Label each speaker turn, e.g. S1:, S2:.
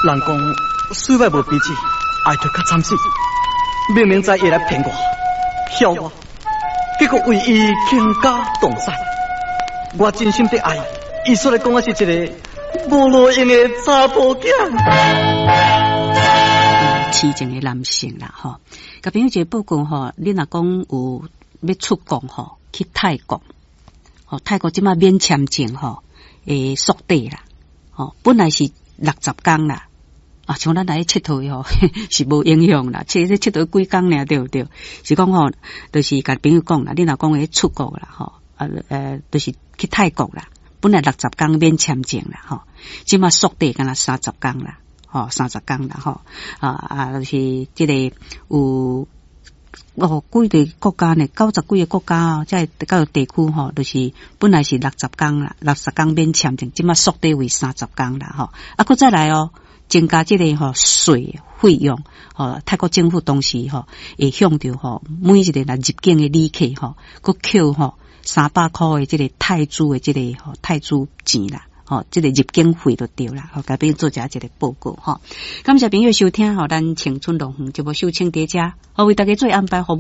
S1: 人讲水外无彼此，爱着较惨死。明明知伊来骗我、骗我，结果为伊倾家荡产。我真心的爱，伊说来讲我是一个无路用的查甫囝。
S2: 痴情的男性啦，吼，甲朋友一个报告吼，你若讲有要出国吼，去泰国，吼，泰国即马免签证吼，缩短啦，吼，本来是60天啦。啊，像咱来佚佗吼，是无影响啦。佚佗几工尔，对不对？是讲吼，就是甲朋友讲啦，你若讲会出国啦，吼，就是去泰国啦。本来60天免签证啦，吼，即马缩短敢若30天啦，吼，30天啦，吼，就是即个有几个国家呢，90几个国家哦，在个地区吼，就是本来是60天啦，60天免签证，即马缩短为30天啦，吼，佫再来哦。增加这个吼税费用，泰国政府当时吼会向着吼每一个来入境的旅客吼，佮扣吼300块的这个泰铢的这个吼泰铢钱啦，这个入境费就对啦，甲朋友做一个报告吼。感谢朋友收听，咱青春龙节目收听在这，为大家做安排服务。